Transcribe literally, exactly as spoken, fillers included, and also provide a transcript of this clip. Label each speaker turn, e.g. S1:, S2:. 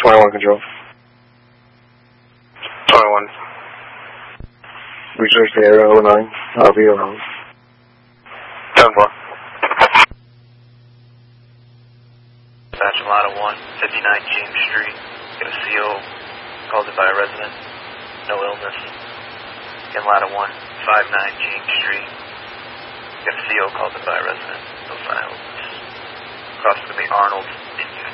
S1: twenty-one control. twenty-one. Research the area, oh nine. I'll be around. ten four.
S2: Dispatch Lada one, fifty-nine James Street. Got a C O called in by a resident. No illness. Again, Lada one, fifty-nine James Street. Got a C O called in by a resident. No sign of illness. Cross to me, Arnold.